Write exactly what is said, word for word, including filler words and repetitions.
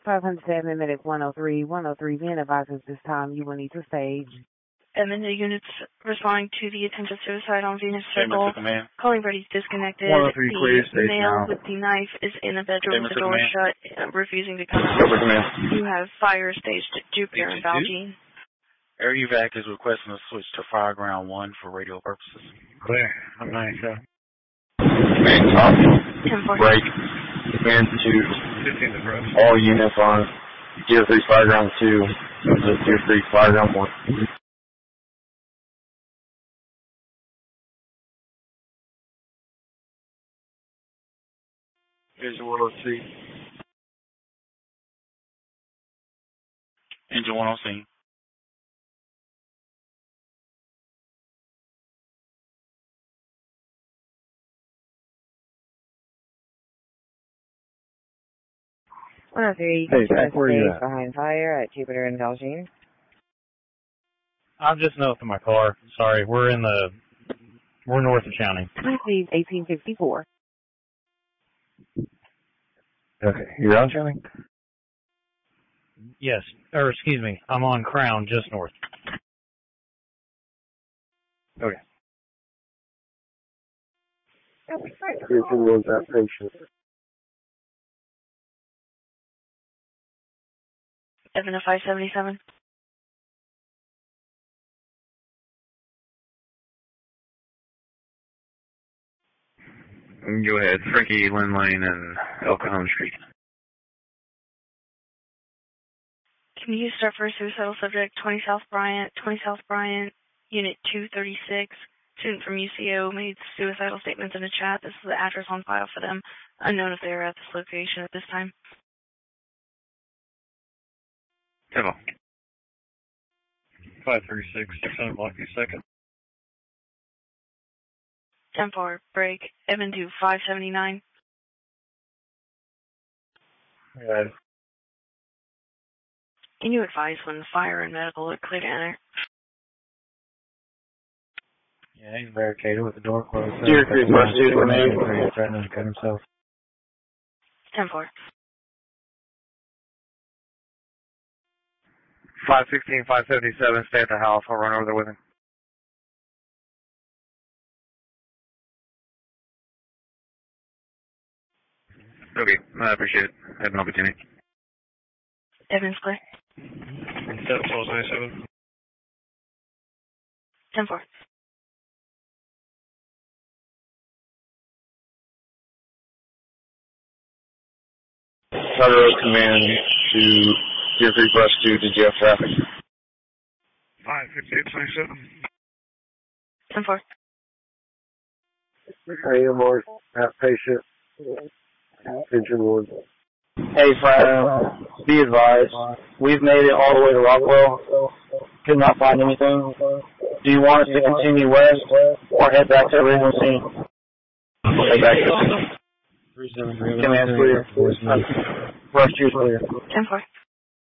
five hundred seven, medic one oh three, one oh three, being advised at this time you will need to stage. And then the units responding to the attempted suicide on Venus Circle. Calling Birdie's disconnected. one oh three, clear, the male now. with the knife is in the bedroom with the door command. shut, uh, refusing to come out. You have fire staged at Jupiter and Valjean. Air evac is requesting a switch to fire ground one for radio purposes. Clear. I'm nine seven. Command top. ten four. Break. Command two. All units on Gear three fire ground two. Gear three fire ground one. Engine one oh three. Engine one oh three. one oh three, hey, Zach, where are you at? Behind fire at Jupiter and Valjean. I'm just north of my car. Sorry, we're in the, we're north of County. Please, eighteen fifty-four. Okay, you're on County? Yes, or excuse me, I'm on Crown, just north. Okay. Here's who was that patient. Evan five seventy-seven. Go ahead, Frankie, Lynn Lane, and El Cajon Street. Can you start for a suicidal subject, twenty South Bryant, twenty South Bryant, Unit two thirty-six. Student from U C O made suicidal statements in the chat. This is the address on file for them. Unknown if they are at this location at this time. Hello. five thirty-six, six hundred block a second. ten four, break. Evan two five seventy-nine. Right. Can you advise when fire and medical are clear to enter? Yeah, he's barricaded with the door closed. Dear Creek, my student remains. He's threatening to cut himself. ten four. five sixteen, five seventy-seven, stay at the house. I'll run over there with him. Okay, I appreciate it. I have an opportunity. Evan's clear. seven twelve ninety-seven. ten four. Federal command to Gear three plus two to G F traffic. five fifty-eight twenty-seven. ten four. I am our patient. Engine one. Hey, Fred, be advised, we've made it all the way to Rockwell. Could not find anything. Do you want us to continue west or head back to the original scene? Head back to the Command clear. Rush two clear. ten four.